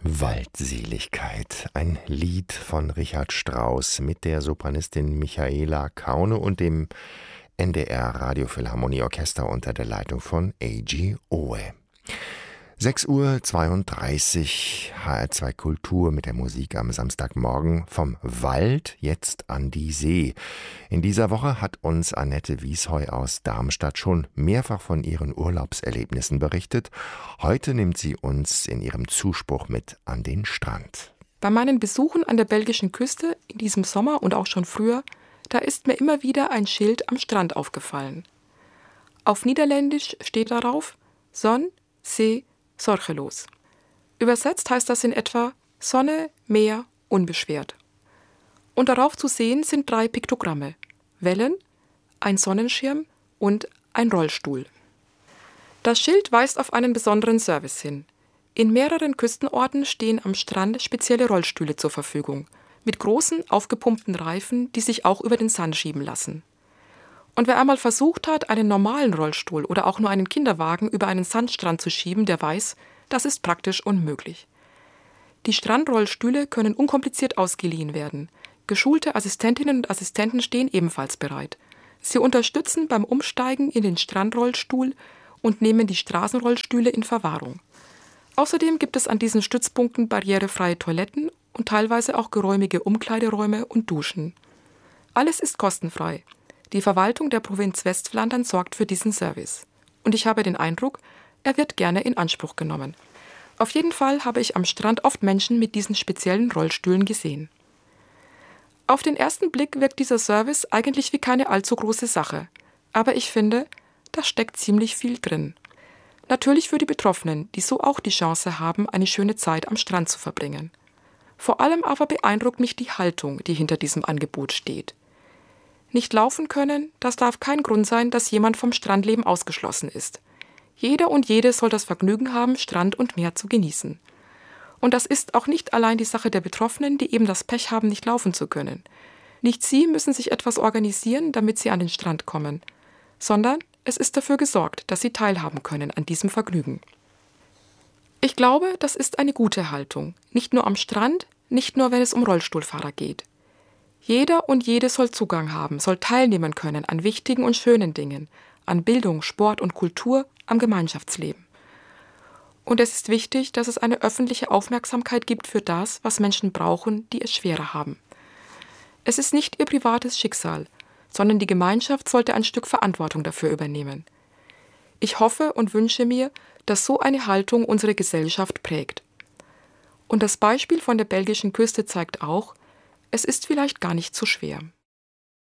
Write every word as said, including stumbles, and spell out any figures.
Waldseligkeit, ein Lied von Richard Strauss mit der Sopranistin Michaela Kaune und dem N D R Radiophilharmonieorchester unter der Leitung von A G Owe. sechs Uhr zweiunddreißig, H R zwei Kultur mit der Musik am Samstagmorgen vom Wald jetzt an die See. In dieser Woche hat uns Annette Wiesheu aus Darmstadt schon mehrfach von ihren Urlaubserlebnissen berichtet. Heute nimmt sie uns in ihrem Zuspruch mit an den Strand. Bei meinen Besuchen an der belgischen Küste in diesem Sommer und auch schon früher, da ist mir immer wieder ein Schild am Strand aufgefallen. Auf Niederländisch steht darauf Zon, See, sorgelos. Übersetzt heißt das in etwa Sonne, Meer, unbeschwert. Und darauf zu sehen sind drei Piktogramme: Wellen, ein Sonnenschirm und ein Rollstuhl. Das Schild weist auf einen besonderen Service hin. In mehreren Küstenorten stehen am Strand spezielle Rollstühle zur Verfügung, mit großen, aufgepumpten Reifen, die sich auch über den Sand schieben lassen. Und wer einmal versucht hat, einen normalen Rollstuhl oder auch nur einen Kinderwagen über einen Sandstrand zu schieben, der weiß, das ist praktisch unmöglich. Die Strandrollstühle können unkompliziert ausgeliehen werden. Geschulte Assistentinnen und Assistenten stehen ebenfalls bereit. Sie unterstützen beim Umsteigen in den Strandrollstuhl und nehmen die Straßenrollstühle in Verwahrung. Außerdem gibt es an diesen Stützpunkten barrierefreie Toiletten und teilweise auch geräumige Umkleideräume und Duschen. Alles ist kostenfrei. Die Verwaltung der Provinz Westflandern sorgt für diesen Service. Und ich habe den Eindruck, er wird gerne in Anspruch genommen. Auf jeden Fall habe ich am Strand oft Menschen mit diesen speziellen Rollstühlen gesehen. Auf den ersten Blick wirkt dieser Service eigentlich wie keine allzu große Sache. Aber ich finde, da steckt ziemlich viel drin. Natürlich für die Betroffenen, die so auch die Chance haben, eine schöne Zeit am Strand zu verbringen. Vor allem aber beeindruckt mich die Haltung, die hinter diesem Angebot steht. Nicht laufen können, das darf kein Grund sein, dass jemand vom Strandleben ausgeschlossen ist. Jeder und jede soll das Vergnügen haben, Strand und Meer zu genießen. Und das ist auch nicht allein die Sache der Betroffenen, die eben das Pech haben, nicht laufen zu können. Nicht sie müssen sich etwas organisieren, damit sie an den Strand kommen, sondern es ist dafür gesorgt, dass sie teilhaben können an diesem Vergnügen. Ich glaube, das ist eine gute Haltung, nicht nur am Strand, nicht nur wenn es um Rollstuhlfahrer geht. Jeder und jede soll Zugang haben, soll teilnehmen können an wichtigen und schönen Dingen, an Bildung, Sport und Kultur, am Gemeinschaftsleben. Und es ist wichtig, dass es eine öffentliche Aufmerksamkeit gibt für das, was Menschen brauchen, die es schwerer haben. Es ist nicht ihr privates Schicksal, sondern die Gemeinschaft sollte ein Stück Verantwortung dafür übernehmen. Ich hoffe und wünsche mir, dass so eine Haltung unsere Gesellschaft prägt. Und das Beispiel von der belgischen Küste zeigt auch, es ist vielleicht gar nicht so schwer.